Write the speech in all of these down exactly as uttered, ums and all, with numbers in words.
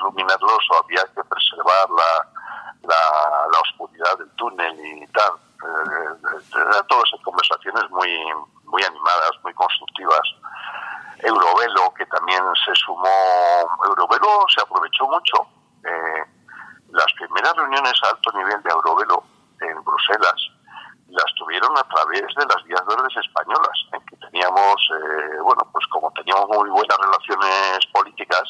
iluminarlos o había que preservar la, la, la oscuridad del túnel y tal. Eh, eran todas conversaciones muy, muy animadas, muy constructivas. Eurovelo, que también se sumó, Eurovelo se aprovechó mucho. Eh, las primeras reuniones a alto nivel de Eurovelo en Bruselas las tuvieron a través de las vías verdes españolas, en que teníamos, eh, bueno, pues como teníamos muy buenas relaciones políticas,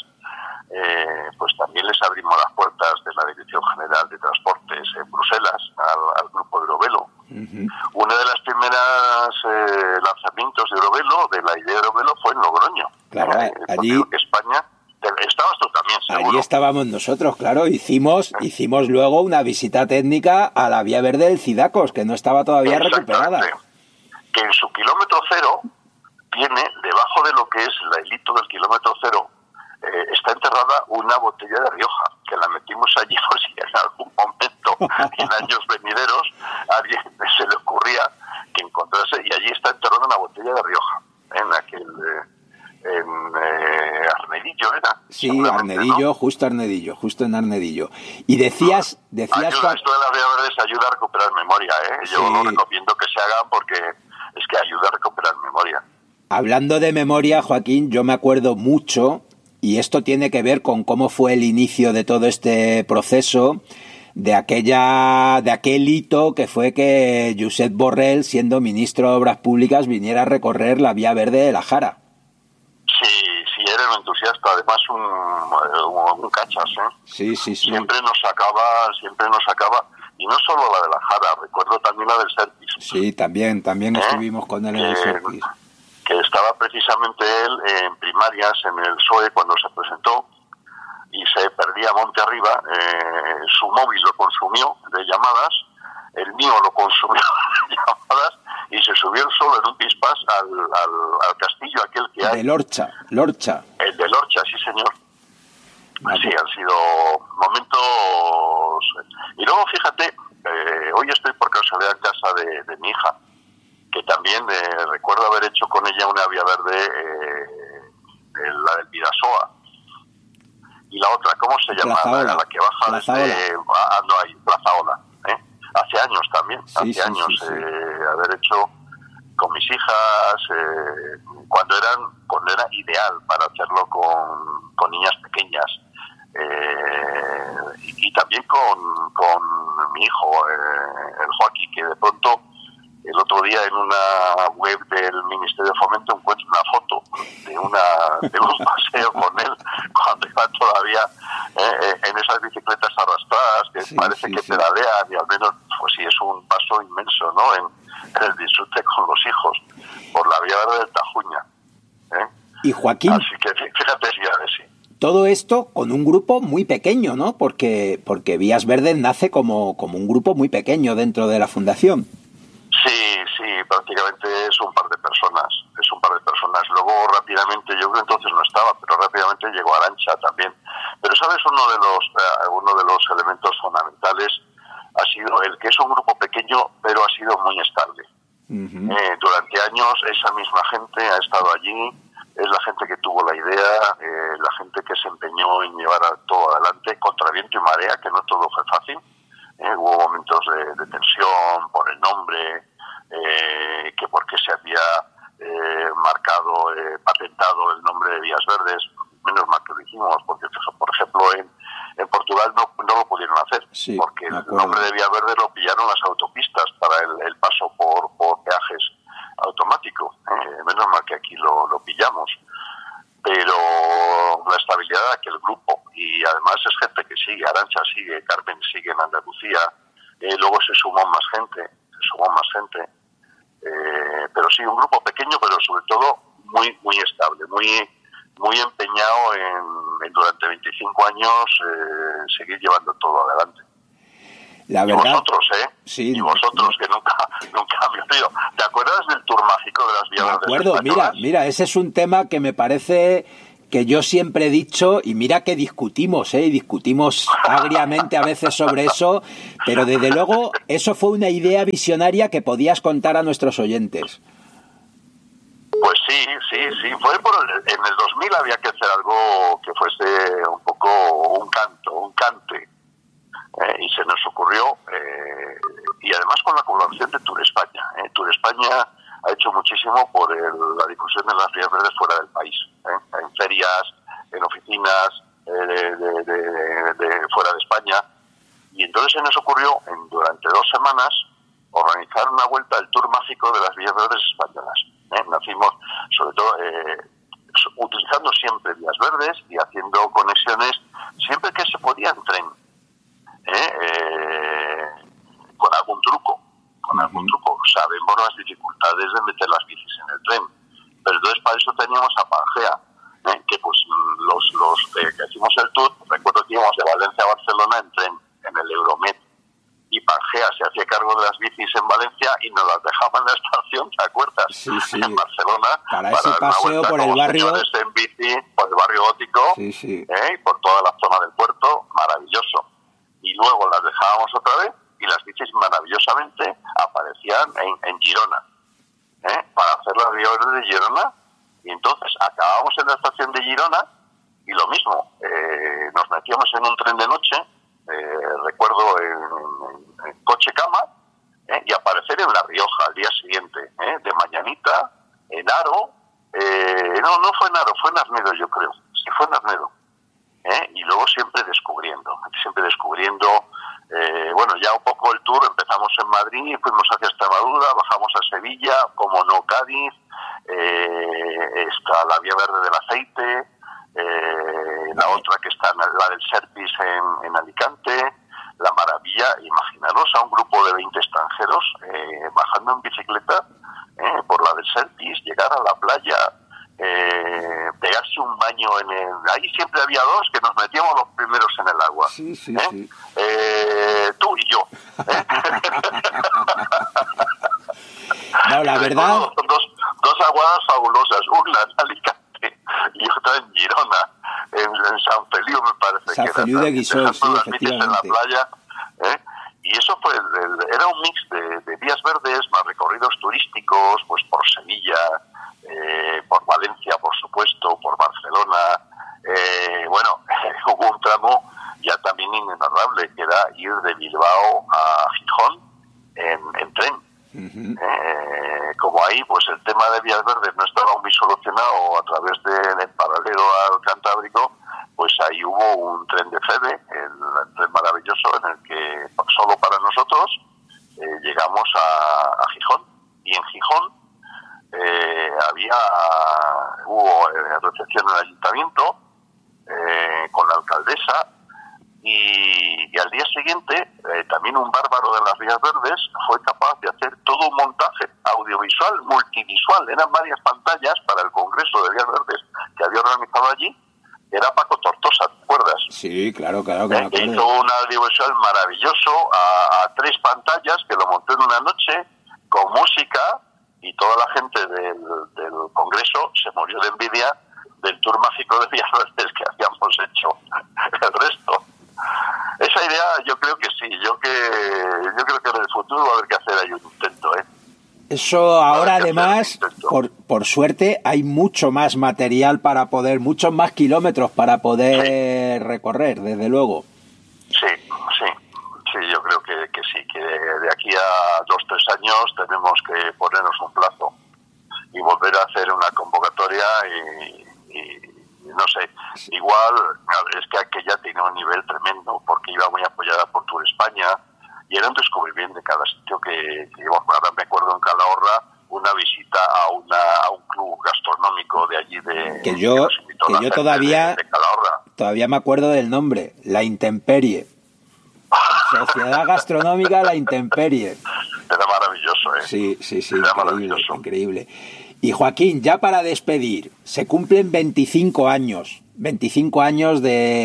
eh, pues también les abrimos las puertas de la Dirección General de Transportes en Bruselas al, al grupo Eurovelo. Uh-huh. Una de las primeras eh, lanzamientos de Eurovelo, de la idea de Eurovelo, fue en Logroño. Claro, eh, allí España. Estabas tú también, seguro. Allí estábamos nosotros, claro. Hicimos, hicimos luego una visita técnica a la vía verde del Cidacos, que no estaba todavía recuperada. Que en su kilómetro cero tiene, debajo de lo que es el hilito del kilómetro cero, eh, está enterrada una botella de Rioja, que la metimos allí por si en algún momento, en años venideros, a alguien se le ocurría que encontrase, y allí está enterrada una botella de Rioja, en aquel... Eh, en eh, Arnedillo era. Sí, Arnedillo, ¿no? justo Arnedillo, justo en Arnedillo. Y decías... decías ayuda, esto de las vías verdes ayuda a recuperar memoria, ¿eh? Yo sí. recomiendo que se hagan porque es que ayuda a recuperar memoria. Hablando de memoria, Joaquín, yo me acuerdo mucho, y esto tiene que ver con cómo fue el inicio de todo este proceso, de aquella de aquel hito que fue que Josep Borrell, siendo ministro de Obras Públicas, viniera a recorrer la vía verde de la Jara. Sí, sí, era un entusiasta, además un, un, un cachas, ¿eh? Sí, sí, sí. Siempre nos sacaba, siempre nos sacaba, y no solo la de la Jara, recuerdo también la del Serpis. Sí, también, también ¿Eh? estuvimos con él en el Serpis. Que estaba precisamente él en primarias en el P S O E cuando se presentó, y se perdía monte arriba, eh, su móvil lo consumió de llamadas, el mío lo consumió de llamadas, y se subió solo en un pispás al, al, al castillo aquel que hay. De Lorcha, Lorcha. El de Lorcha, sí señor. Vale. Sí, han sido momentos... Y luego, fíjate, eh, hoy estoy por casualidad en casa de, de mi hija, que también eh, recuerdo haber hecho con ella una vía verde, eh, la del Vidasoa. Y la otra, ¿cómo se llama? La, la que baja desde... Ah, no, hay Plazaola. ¿eh? Hace años también, sí, hace sí, años sí, sí. Eh, haber hecho con mis hijas, eh, cuando eran cuando era ideal para hacerlo con, con niñas pequeñas. Eh, y, y también con, con mi hijo, eh, el Joaquín, que de pronto el otro día en una web del Ministerio de Fomento encuentro una foto de una de un paseo con él cuando iba todavía eh, en esas bicicletas arrastradas que sí, parece sí, que sí. pedalean, y al menos pues sí es un paso inmenso, ¿no? En, en el disfrute con los hijos por la vía verde del Tajuña. ¿eh? Y Joaquín, así que fíjate si ya ves, sí. Todo esto con un grupo muy pequeño, ¿no? Porque porque Vías Verdes nace como como un grupo muy pequeño dentro de la fundación. Sí, sí, prácticamente es un par de personas, es un par de personas. Luego rápidamente, yo creo que entonces no estaba, pero rápidamente llegó Arantxa también. Pero sabes, uno de los uh, uno de los elementos fundamentales ha sido el que es un grupo pequeño, pero ha sido muy estable. Uh-huh. Eh, durante años esa misma gente ha estado allí, es la gente que tuvo la idea, eh, la gente que se empeñó en llevar a todo adelante contra viento y marea, que no todo fue fácil. Eh, hubo momentos de, de tensión por el nombre, eh, que porque se había eh, marcado, eh, patentado el nombre de Vías Verdes, menos mal que lo hicimos, porque por ejemplo en, en Portugal no, no lo pudieron hacer, sí, porque el nombre de Vías Verdes lo pillaron las autopistas para el, el paso por, por peajes automáticos, eh, menos mal que aquí lo, lo pillamos. Pero la estabilidad de aquel grupo, y además es gente que sigue, Arantxa sigue, Carmen sigue en Andalucía, eh, luego se sumó más gente, se sumó más gente, eh, pero sí, un grupo pequeño, pero sobre todo muy muy estable, muy muy empeñado en, en durante veinticinco años eh, seguir llevando todo adelante. La verdad, y vosotros, ¿eh? Sí, y vosotros, que nunca, nunca me olvido. ¿Te acuerdas del tour mágico de las vías verdes? De acuerdo, mira, mira, ese es un tema que me parece que yo siempre he dicho, y mira que discutimos, ¿eh? Y discutimos agriamente a veces sobre eso, pero desde luego eso fue una idea visionaria que podías contar a nuestros oyentes. Pues Sí, sí, sí. Fue por el, en el dos mil había que hacer algo que fuese un poco un canto, un cante. Eh, y se nos ocurrió, eh, y además con la colaboración de Tour España. Eh. Tour España ha hecho muchísimo por el, la difusión de las vías verdes fuera del país. Eh. En ferias, en oficinas, eh, de, de, de, de fuera de España. Y entonces se nos ocurrió, en, durante dos semanas, organizar una vuelta al Tour Mágico de las vías verdes españolas. ¿eh? Nacimos, sobre todo, eh, utilizando siempre vías verdes y haciendo conexiones siempre que se podía en tren. ¿eh? Eh, con algún truco, con uh-huh. algún truco. Sabemos las dificultades de meter las bicis en el tren. Pero entonces para eso teníamos a Pangea, ¿eh? que pues los, los eh, que hicimos el tour, recuerdo que íbamos de Valencia a Barcelona en tren, en el Euromed. Y Pangea se hacía cargo de las bicis en Valencia y nos las dejaba en la estación, ¿te acuerdas? Sí, sí. En Barcelona. Para, para ese paseo por el barrio. En bici, por el barrio gótico, sí, sí. ¿eh? Y por toda la zona del puerto, maravilloso. Y luego las dejábamos otra vez y las bicis maravillosamente aparecían en, en Girona, ¿eh? Para hacer las vías de Girona. Y entonces acabábamos en la estación de Girona y lo mismo, eh, nos metíamos en un tren de noche. Eh, recuerdo en, en, en coche cama eh, y aparecer en La Rioja al día siguiente, eh, de mañanita, en Aro, eh, no, no fue en Aro, fue en Arnedo yo creo, sí fue en Arnedo, eh, y luego siempre descubriendo, siempre descubriendo, eh, bueno, ya un poco el tour, empezamos en Madrid, fuimos hacia Extremadura, bajamos a Sevilla, como no Cádiz, eh, está la Vía Verde del Aceite, Eh, la otra que está, la del Serpis en, en Alicante, la maravilla, imaginaros a un grupo de veinte extranjeros eh, bajando en bicicleta eh, por la del Serpis, llegar a la playa, eh, pegarse un baño en el... Ahí siempre había dos que nos metíamos los primeros en el agua. Sí, sí, ¿eh? sí. Eh, tú y yo. ¿eh? No, la verdad... Dos, dos, dos aguadas fabulosas, una en Alicante y otra en Girona, en, en San Feliu me parece San que Feliu era, de Guissol, sí, efectivamente. En la playa, ¿eh? Y eso fue, el, el, era un mix de, de vías verdes, más recorridos turísticos, pues por Sevilla, eh, por Valencia, por supuesto, por Barcelona, eh, bueno, hubo un tramo ya también inenarrable, que era ir de Bilbao a Gijón en, en tren. Uh-huh. Eh, como ahí pues el tema de vías verdes no estaba muy solucionado a través del paralelo al Cantábrico, pues ahí hubo un tren de Feve, el, el tren maravilloso en el que solo para nosotros eh, llegamos a, a Gijón, y en Gijón eh, había hubo eh, recepción en el ayuntamiento eh, con la alcaldesa. Y, y al día siguiente, eh, también un bárbaro de las vías verdes fue capaz de hacer todo un montaje audiovisual, multivisual. Eran varias pantallas para el Congreso de Vías Verdes que había organizado allí. Era Paco Tortosa, ¿te acuerdas? Sí, claro, claro que eh, me acuerdo. Hizo un audiovisual maravilloso a, a tres pantallas que lo montó en una noche con música, y toda la gente del, del Congreso se murió de envidia del tour mágico de Vías Verdes que habíamos hecho. El resto. Esa idea yo creo que sí, yo que yo creo que en el futuro va a haber que hacer ahí un intento, ¿eh? Eso ahora además, por, por suerte, hay mucho más material para poder, muchos más kilómetros para poder sí. recorrer, desde luego. Sí, sí, sí, yo creo que, que sí, que de aquí a dos, tres años tenemos que ponernos un plazo y volver a hacer una convocatoria y... y no sé, igual es que aquella tenía un nivel tremendo porque iba muy apoyada por Tour España y era un descubrimiento de cada sitio que, que ahora me acuerdo en Calahorra, una visita a una a un club gastronómico de allí de que yo que, que yo todavía de, de Calahorra. Todavía me acuerdo del nombre, La Intemperie. Sociedad Gastronómica La Intemperie. Era maravilloso, ¿eh? Sí, sí, sí, era increíble, maravilloso. increíble. Y Joaquín, ya para despedir, se cumplen veinticinco años, veinticinco años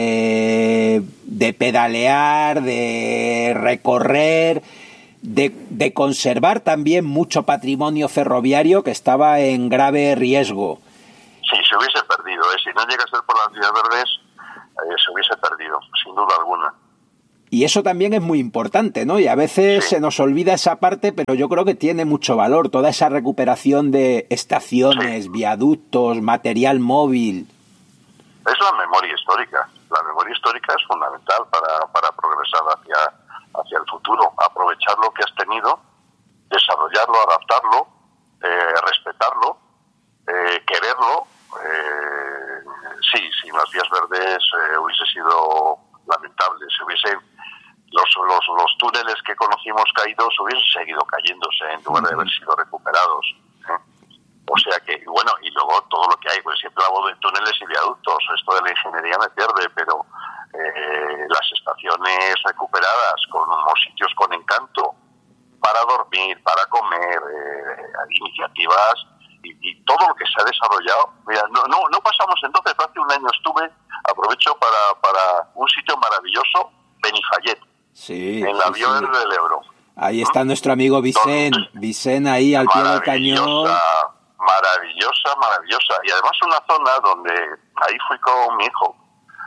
de, de pedalear, de recorrer, de, de conservar también mucho patrimonio ferroviario que estaba en grave riesgo. Sí, se hubiese perdido, ¿eh? Si no llega a ser por las vías verdes, eh, se hubiese perdido, sin duda alguna. Y eso también es muy importante, ¿no? Y a veces Sí. se nos olvida esa parte, pero yo creo que tiene mucho valor, toda esa recuperación de estaciones, Sí. viaductos, material móvil. Es la memoria histórica. La memoria histórica es fundamental para, para progresar hacia, hacia el futuro. Aprovechar lo que has tenido, desarrollarlo, adaptarlo, eh, respetarlo, eh, quererlo. Eh, sí, sin las vías verdes eh, hubiese sido lamentable. Si hubiesen los, los, los túneles que conocimos caídos hubiesen seguido cayéndose en lugar de haber sido recuperados. ¿eh? O sea que, bueno, y luego todo lo que hay, pues siempre hablo de túneles y viaductos, esto de la ingeniería me pierde, pero eh, las estaciones recuperadas con unos sitios con encanto para dormir, para comer, eh, iniciativas y, y todo lo que se ha desarrollado. Mira, no, no, no pasamos entonces, hace un año estuve, aprovecho para, para un sitio maravilloso, Benifallet, Sí, en la sí, vía sí. verde del Ebro. Ahí está nuestro amigo Vicen, Vicen ahí al pie del cañón. Maravillosa, maravillosa. Y además una zona donde ahí fui con mi hijo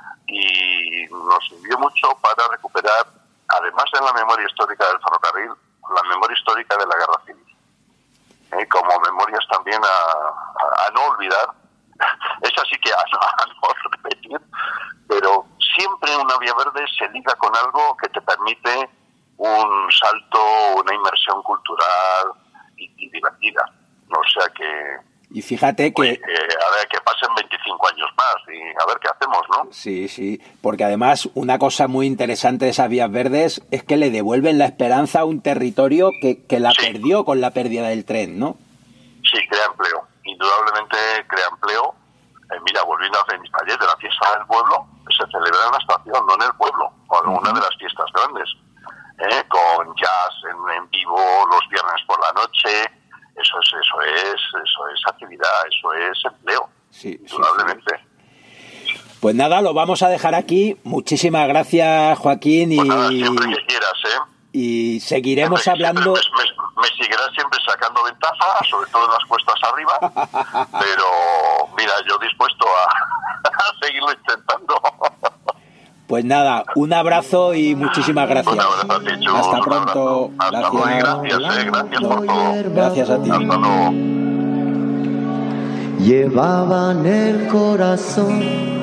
y nos sirvió mucho para recuperar, además de la memoria histórica del ferrocarril, la memoria histórica de la guerra civil. ¿Eh? Como memorias también a, a, a no olvidar, es así que a, a no repetir, pero siempre una vía verde se liga con algo que te permite un salto, una inmersión cultural y, y divertida. O sea que... Y fíjate que... Oye, eh, a ver, que pasen veinticinco años más y a ver qué hacemos, ¿no? Sí, sí, porque además una cosa muy interesante de esas vías verdes es que le devuelven la esperanza a un territorio que, que la Sí. perdió con la pérdida del tren, ¿no? Sí, crea empleo. Indudablemente crea empleo. Eh, mira, volviendo a Benifallet, de la fiesta del pueblo, se celebra en la estación, no en el pueblo, con una de las fiestas grandes. ¿eh? Con jazz en, en vivo los viernes por la noche. Eso es, eso es, eso es actividad, eso es empleo, Sí, indudablemente. sí, sí. Pues nada, lo vamos a dejar aquí. Muchísimas gracias, Joaquín, y, Pues nada, siempre que quieras, ¿eh? y seguiremos Siempre, hablando. siempre me, me, me seguirás siempre sacando ventaja, sobre todo en las cuestas arriba, pero mira, yo dispuesto a, a seguirlo intentando. Pues nada, un abrazo y muchísimas gracias. Un abrazo a ti, Chus, Hasta un pronto. abrazo. Hasta luego y gracias, eh, gracias por todo. Gracias a ti. Hasta luego. Llevaban el corazón